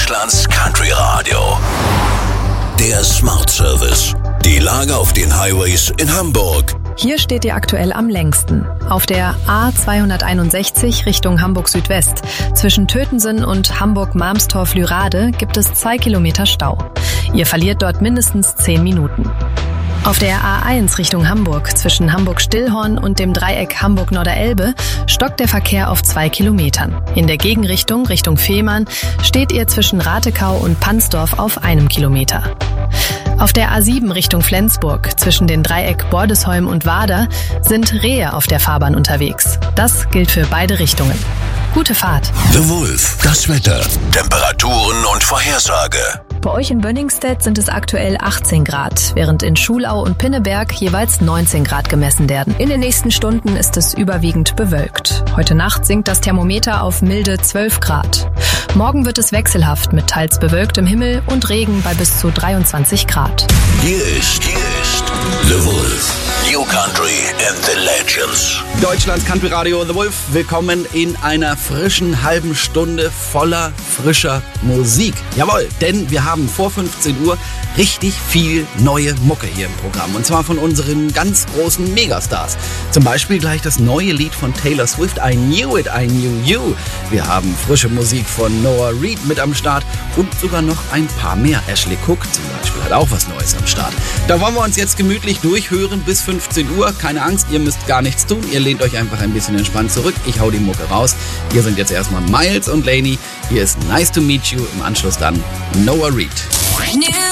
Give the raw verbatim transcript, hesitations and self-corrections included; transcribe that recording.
Deutschlands Country Radio. Der Smart Service. Die Lage auf den Highways in Hamburg. Hier steht ihr aktuell am längsten. Auf der A zweihunderteinundsechzig Richtung Hamburg Südwest. Zwischen Tötensen und Hamburg-Marmstorf-Lürade gibt es zwei Kilometer Stau. Ihr verliert dort mindestens zehn Minuten. Auf der A eins Richtung Hamburg zwischen Hamburg-Stillhorn und dem Dreieck Hamburg-Norderelbe stockt der Verkehr auf zwei Kilometern. In der Gegenrichtung Richtung Fehmarn steht ihr zwischen Ratekau und Pansdorf auf einem Kilometer. Auf der A sieben Richtung Flensburg zwischen den Dreieck Bordesholm und Wader sind Rehe auf der Fahrbahn unterwegs. Das gilt für beide Richtungen. Gute Fahrt. The Wolf, das Wetter, Temperaturen und Vorhersage. Bei euch in Bönningstedt sind es aktuell achtzehn Grad, während in Schulau und Pinneberg jeweils neunzehn Grad gemessen werden. In den nächsten Stunden ist es überwiegend bewölkt. Heute Nacht sinkt das Thermometer auf milde zwölf Grad. Morgen wird es wechselhaft mit teils bewölktem Himmel und Regen bei bis zu dreiundzwanzig Grad. Hier ist, hier ist The Wolf. New Country and the Legends. Deutschlands Country Radio The Wolf. Willkommen in einer frischen halben Stunde voller frischer Musik. Jawohl, denn wir haben vor fünfzehn Uhr richtig viel neue Mucke hier im Programm. Und zwar von unseren ganz großen Megastars. Zum Beispiel gleich das neue Lied von Taylor Swift, I Knew It, I Knew You. Wir haben frische Musik von Noah Reid mit am Start und sogar noch ein paar mehr. Ashley Cook zum Beispiel hat auch was Neues am Start. Da wollen wir uns jetzt gemütlich durchhören bis fünfzehn Uhr. Keine Angst, ihr müsst gar nichts tun. Ihr lehnt euch einfach ein bisschen entspannt zurück. Ich hau die Mucke raus. Hier sind jetzt erstmal Miles und Lainey. Hier ist Nice to Meet You. Im Anschluss dann Noah Reid.